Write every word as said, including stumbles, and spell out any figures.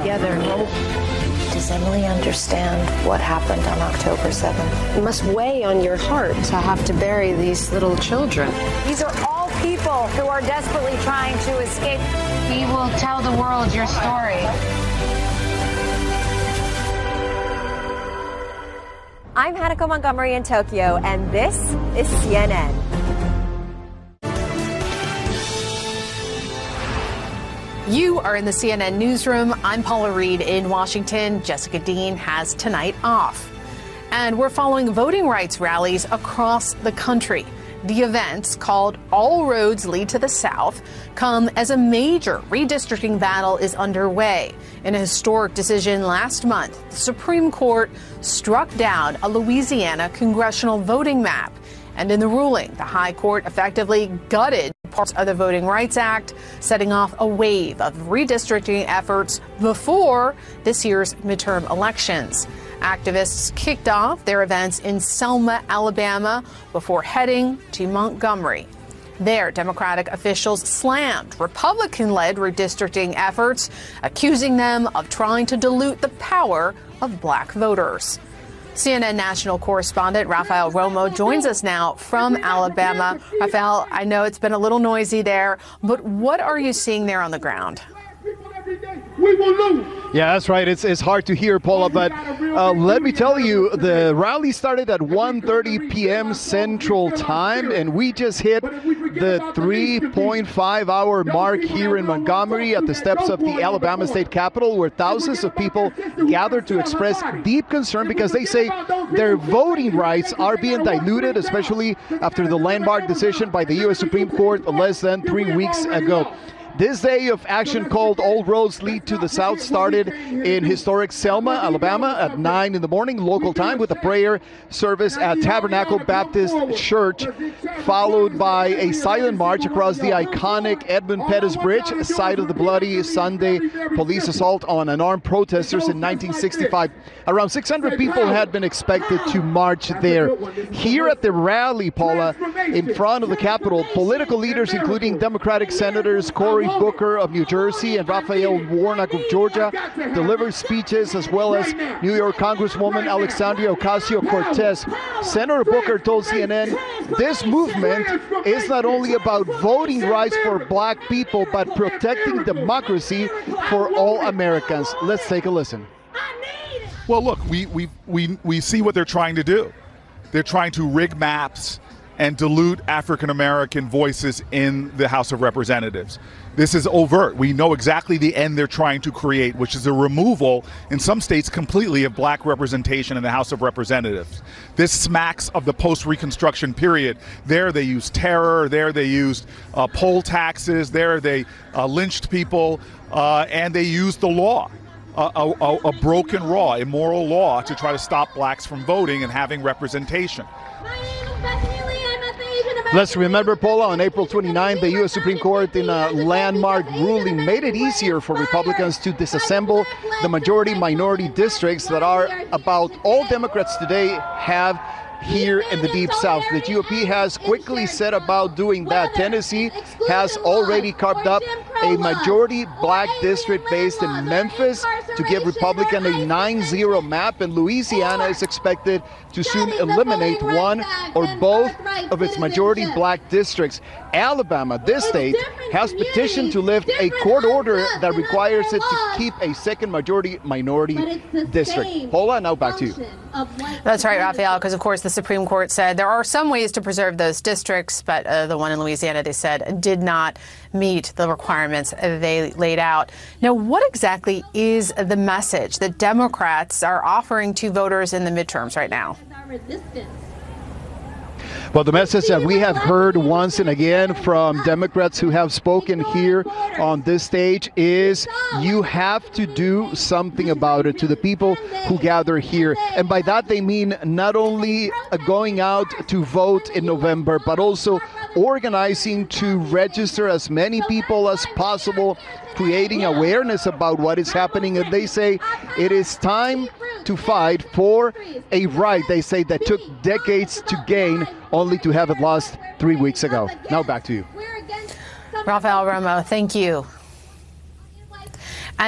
together. Does Emily understand what happened on October seventh? It must weigh on your heart to have to bury these little children. These are all people who are desperately trying to escape. We will tell the world your story. I'm Hanako Montgomery in Tokyo, and this is C N N. You are in the C N N newsroom. I'm Paula Reed in Washington. Jessica Dean has tonight off. And we're following voting rights rallies across the country. The events, called All Roads Lead to the South, come as a major redistricting battle is underway. In a historic decision last month, the Supreme Court struck down a Louisiana congressional voting map. And in the ruling, the High Court effectively gutted parts of the Voting Rights Act, setting off a wave of redistricting efforts before this year's midterm elections. Activists kicked off their events in Selma, Alabama, before heading to Montgomery. There, Democratic officials slammed Republican-led redistricting efforts, accusing them of trying to dilute the power of black voters. C N N national correspondent Rafael Romo joins us now from Alabama. Rafael, I know it's been a little noisy there, but what are you seeing there on the ground? We will lose. Yeah, that's right. It's, it's hard to hear, Paula, but uh, let me tell you, the rally started at one thirty p m Central Time, and we just hit the three point five hour mark here in Montgomery at the steps of the Alabama State Capitol, where thousands of people gathered to express deep concern because they say their voting rights are being diluted, especially after the landmark decision by the U S Supreme Court less than three weeks ago. This day of action, called All Roads Lead to the South, started in historic Selma, Alabama at nine in the morning local time, with a prayer service at Tabernacle Baptist Church, followed by a silent march across the iconic Edmund Pettus Bridge, site of the bloody Sunday police assault on unarmed protesters in nineteen sixty-five. Around six hundred people had been expected to march there. Here at the rally, Paula, in front of the Capitol, political leaders, including Democratic Senators Cory Booker of New Jersey and Raphael Warnock of Georgia, delivered speeches, as well as New York Congresswoman Alexandria Ocasio-Cortez. Senator Booker told C N N, this movement is not only about voting rights for black people, but protecting democracy for all Americans. Let's take a listen. Well, look, we, we, we, we see what they're trying to do. They're trying to rig maps and dilute African-American voices in the House of Representatives. This is overt. We know exactly the end they're trying to create, which is a removal, in some states completely, of black representation in the House of Representatives. This smacks of the post-Reconstruction period. There they used terror, there they used uh, poll taxes, there they uh, lynched people, uh, and they used the law. A, a, a broken law, immoral law, to try to stop blacks from voting and having representation. Let's remember, Paula, on April twenty-ninth, the U S Supreme Court, in a landmark ruling, made it easier for Republicans to disassemble the majority-minority districts that are about all Democrats today have here in the Deep South. The G O P has quickly set about doing that. Tennessee has already carved up a majority black district based in Memphis to give Republican a nine zero map, and Louisiana is expected to soon eliminate one or both of its majority black districts. Alabama, this state, has petitioned to lift a court order that requires it to keep a second majority minority district. Paula, now back to you. That's right, Rafael, because of course the Supreme Court said there are some ways to preserve those districts, but uh, the one in Louisiana, they said, did not meet the requirements they laid out. Now, what exactly is the message that Democrats are offering to voters in the midterms right now? Well, the message that we have heard once and again from Democrats who have spoken here on this stage is you have to do something about it to the people who gather here. And by that, they mean not only going out to vote in November, but also organizing to register as many people as possible, creating awareness about what is happening. And they say it is time to fight for a right, they say, that took decades to gain, only to have it lost three weeks ago. Now back to you. Rafael Romo, thank you.